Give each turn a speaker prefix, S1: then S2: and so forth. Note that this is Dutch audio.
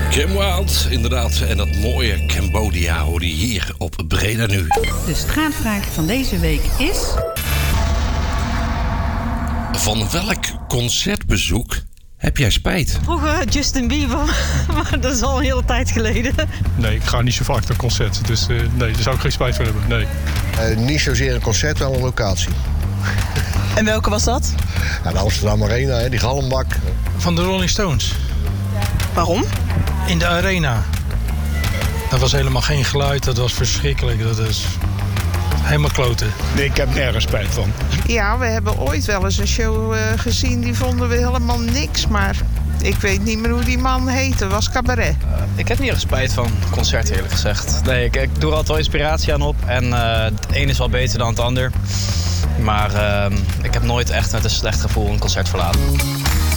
S1: Kim Wilde, inderdaad. En dat mooie Cambodia hoor je hier op Breda Nu.
S2: De straatvraag van deze week is...
S1: Van welk concertbezoek heb jij spijt?
S3: Vroeger Justin Bieber, maar dat is al een hele tijd geleden.
S4: Nee, ik ga niet zo vaak naar concerten, dus nee, daar zou ik geen spijt van hebben, nee.
S5: Niet zozeer een concert, wel een locatie.
S6: En welke was dat?
S5: Ja, de Amsterdam Arena, hè, die galmbak.
S7: Van de Rolling Stones.
S6: Waarom?
S7: In de arena. Dat was helemaal geen geluid, dat was verschrikkelijk. Dat is helemaal kloten.
S4: Nee, ik heb nergens spijt van.
S8: Ja, we hebben ooit wel eens een show gezien, die vonden we helemaal niks. Maar ik weet niet meer hoe die man heette, was cabaret.
S9: Ik heb niet erg spijt van concerten, eerlijk gezegd. Nee, ik doe er altijd wel inspiratie aan op. En het een is wel beter dan het ander. Maar ik heb nooit echt met een slecht gevoel een concert verlaten.